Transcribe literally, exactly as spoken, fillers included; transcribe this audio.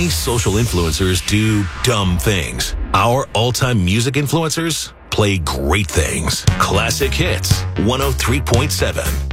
Many social influencers do dumb things. Our all-time music influencers play great things. Classic Hits, one oh three point seven.